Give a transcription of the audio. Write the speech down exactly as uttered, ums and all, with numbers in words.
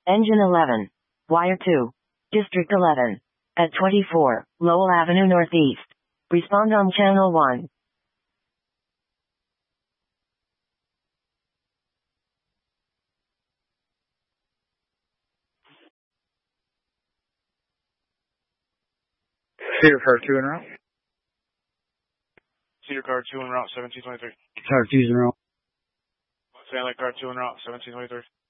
Engine eleven. Wire two. District eleven. At twenty-four, Lowell Avenue Northeast. Respond on channel one. Cedar car two en route. Cedar car two en route, seventeen twenty-three. Car two's en route. Stanley car two en route, seventeen twenty-three.